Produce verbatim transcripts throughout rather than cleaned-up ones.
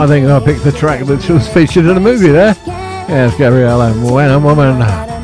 I think I picked the track that was featured in the movie there. Yes, Gabriella, When a Woman.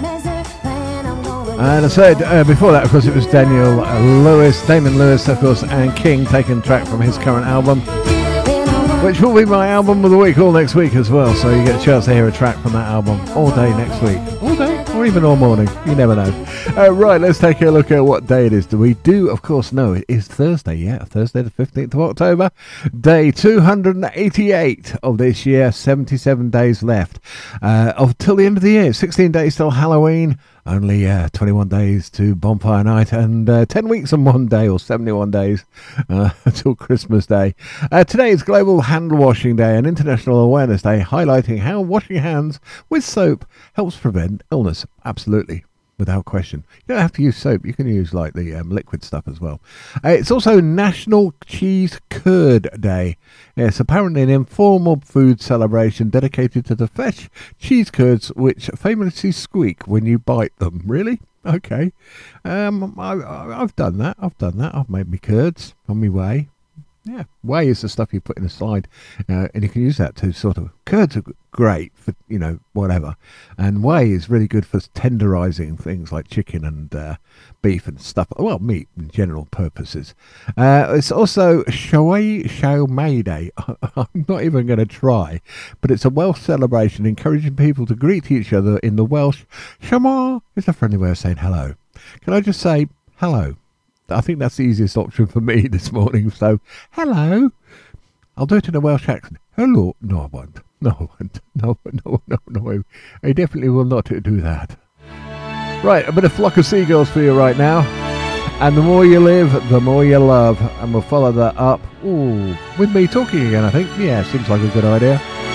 And I said uh, before that, of course, it was Daniel Lewis, Damon Lewis, of course, and King taking a track from his current album, which will be my album of the week all next week as well. So you get a chance to hear a track from that album all day next week. All day, or even all morning. You never know. Uh, right, let's take a look at what day it is. Do we do, of course, know it is Thursday. Yeah, Thursday the fifteenth of October. Day two hundred eighty-eight of this year. seventy-seven days left uh, of till the end of the year. sixteen days till Halloween. Only uh, twenty-one days to Bonfire Night, and uh, ten weeks and one day, or seventy-one days, uh, until Christmas Day. Uh, today is Global Hand Washing Day, an International Awareness Day, highlighting how washing hands with soap helps prevent illness. Absolutely. Without question. You don't have to use soap. You can use like the um, liquid stuff as well. Uh, it's also National Cheese Curd Day. It's apparently an informal food celebration dedicated to the fresh cheese curds which famously squeak when you bite them. Really? Okay. Um, I, I, I've done that. I've done that. I've made me curds on my whey. Yeah, whey is the stuff you put in a slide, uh, and you can use that to sort of, curds are great for, you know, whatever, and whey is really good for tenderizing things like chicken and uh, beef and stuff, well, meat in general purposes. Uh, it's also Shaway Shao May Day. I'm not even going to try, but it's a Welsh celebration encouraging people to greet each other in the Welsh. Shama is a friendly way of saying hello. Can I just say hello? I think that's the easiest option for me this morning. So, hello. I'll do it in a Welsh accent. Hello. No, I won't. No, I won't. No, no, no, no. I definitely will not do that. Right, a bit of Flock of Seagulls for you right now. And the more you live, the more you love. And we'll follow that up. Ooh, with me talking again, I think. Yeah, seems like a good idea.